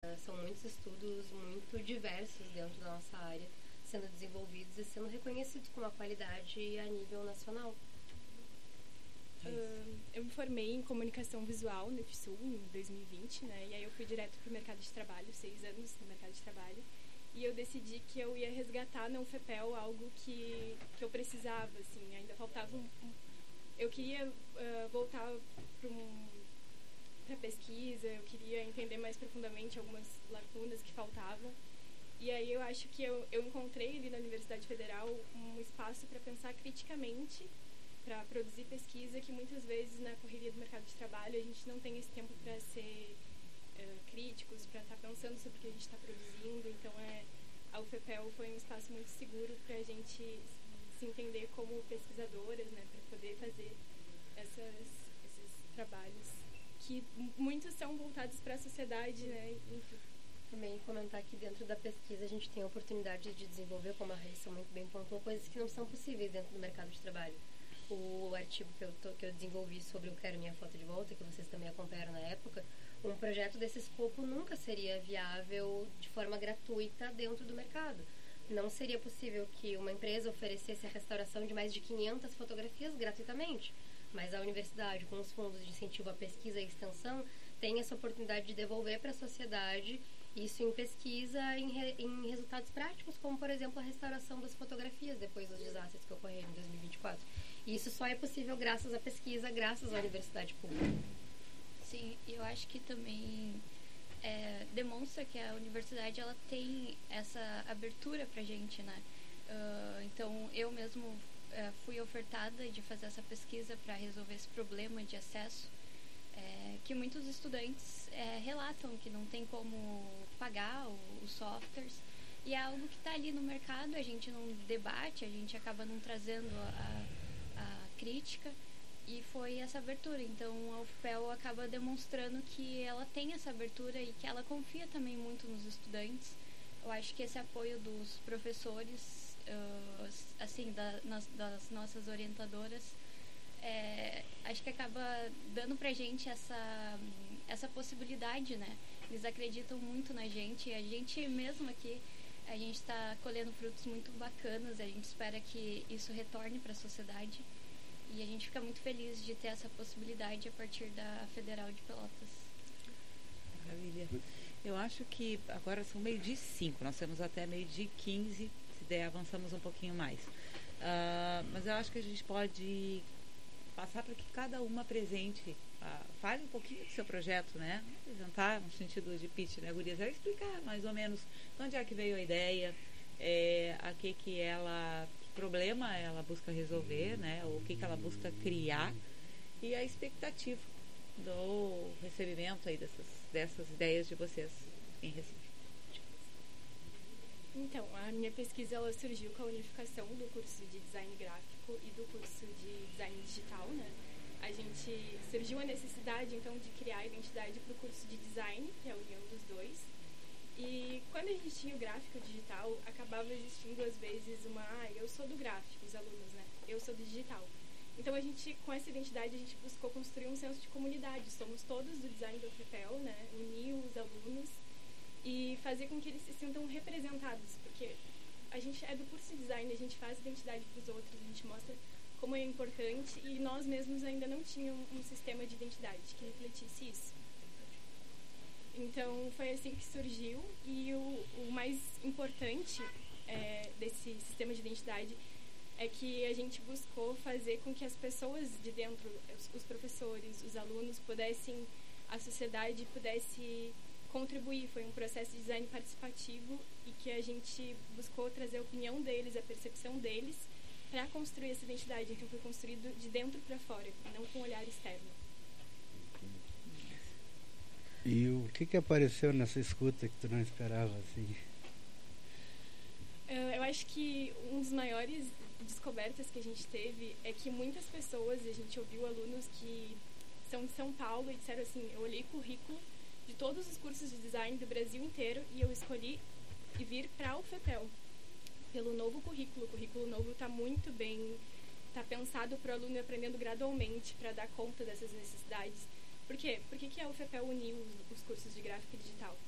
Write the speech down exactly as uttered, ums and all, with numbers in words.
São muitos estudos muito diversos dentro da nossa área sendo desenvolvidos e sendo reconhecidos com uma qualidade a nível nacional. Uh, eu me formei em comunicação visual no IFSU em dois mil e vinte, né? E aí eu fui direto para o mercado de trabalho, seis anos no mercado de trabalho. E eu decidi que eu ia resgatar na U F P E L algo que, que eu precisava, assim. Ainda faltava um... um eu queria uh, voltar para um, a pesquisa, eu queria entender mais profundamente algumas lacunas que faltavam. E aí eu acho que eu, eu encontrei ali na Universidade Federal um espaço para pensar criticamente, para produzir pesquisa, que muitas vezes na correria do mercado de trabalho a gente não tem esse tempo para ser uh, críticos, para estar tá pensando sobre o que a gente está produzindo. Então é, a U F P E L foi um espaço muito seguro para a gente se entender como pesquisadoras, né, para poder fazer essas, esses trabalhos que muitos são voltados para a sociedade, né, enfim. Também comentar que dentro da pesquisa a gente tem a oportunidade de desenvolver, como a Raíssa muito bem pontuou, coisas que não são possíveis dentro do mercado de trabalho. O artigo que eu, tô, que eu desenvolvi sobre o Quero Minha Foto de Volta, que vocês também acompanharam na época, um projeto desse escopo nunca seria viável de forma gratuita dentro do mercado. Não seria possível que uma empresa oferecesse a restauração de mais de quinhentas fotografias gratuitamente, mas a universidade, com os fundos de incentivo à pesquisa e extensão, tem essa oportunidade de devolver para a sociedade isso em pesquisa, em, re, em resultados práticos, como, por exemplo, a restauração das fotografias depois dos desastres que ocorreram em dois mil e vinte e quatro. E isso só é possível graças à pesquisa, graças à universidade pública. Sim, eu acho que também é, demonstra que a universidade ela tem essa abertura pra gente, né? Uh, então, eu mesmo uh, fui ofertada de fazer essa pesquisa para resolver esse problema de acesso, é, que muitos estudantes é, relatam que não tem como pagar o, os softwares, e é algo que está ali no mercado, a gente não debate, a gente acaba não trazendo a, a crítica, e foi essa abertura. Então a U F P E L acaba demonstrando que ela tem essa abertura e que ela confia também muito nos estudantes. Eu acho que esse apoio dos professores, uh, assim, da, nas, das nossas orientadoras, É, acho que acaba dando pra gente essa, essa possibilidade, né? Eles acreditam muito na gente, a gente mesmo aqui, a gente está colhendo frutos muito bacanas, a gente espera que isso retorne para a sociedade e a gente fica muito feliz de ter essa possibilidade a partir da Federal de Pelotas. Maravilha. Eu acho que agora são meio-dia e cinco, nós temos até meio-dia e quinze, se der avançamos um pouquinho mais. Uh, mas eu acho que a gente pode passar para que cada uma apresente, uh, fale um pouquinho do seu projeto, né? Apresentar no sentido de pitch, né, gurias? Vai explicar mais ou menos de onde é que veio a ideia, é, a que que ela, que problema ela busca resolver, né? O que que ela busca criar e a expectativa do recebimento aí dessas, dessas ideias de vocês em Recife. Então, a minha pesquisa ela surgiu com a unificação do curso de design gráfico e do curso de design digital, né? A gente surgiu a necessidade, então, de criar a identidade para o curso de design, que é a união dos dois. E quando a gente tinha o gráfico digital, acabava existindo, às vezes, uma... Ah, eu sou do gráfico, os alunos, né? Eu sou do digital. Então, a gente, com essa identidade, a gente buscou construir um senso de comunidade. Somos todos do design do U F P E L, né? Unir os alunos e fazer com que eles se sintam representados, porque a gente é do curso de design, a gente faz identidade para os outros, a gente mostra como é importante e nós mesmos ainda não tínhamos um sistema de identidade que refletisse isso. Então foi assim que surgiu e o, o mais importante é, desse sistema de identidade é que a gente buscou fazer com que as pessoas de dentro, os, os professores, os alunos pudessem, a sociedade pudesse contribuir. Foi um processo de design participativo e que a gente buscou trazer a opinião deles, a percepção deles para construir essa identidade. Então foi construído de dentro para fora, não com um olhar externo. E o que que apareceu nessa escuta que tu não esperava, assim? Eu acho que um dos maiores descobertas que a gente teve é que muitas pessoas, a gente ouviu alunos que são de São Paulo e disseram assim, eu olhei currículo de todos os cursos de design do Brasil inteiro e eu escolhi vir para a U F P E L pelo novo currículo. O currículo novo está muito bem, está pensado para o aluno ir aprendendo gradualmente para dar conta dessas necessidades. Por quê? Por que que a U F P E L uniu os, os cursos de gráfica digital?